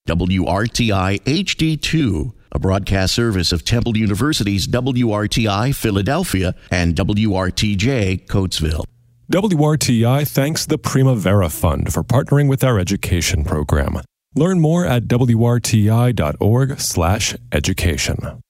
WRTI HD2, a broadcast service of Temple University's WRTI Philadelphia and WRTJ Coatesville. WRTI thanks the Primavera Fund for partnering with our education program. Learn more at wrti.org/education.